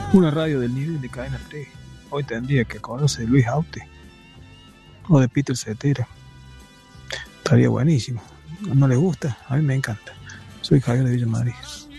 Una radio del nivel de Cadena 3. Hoy tendría que acordarse de Luis Aute o de Peter Cetera. Estaría buenísimo. ¿No les gusta? A mí me encanta. Soy Javier de Villa María.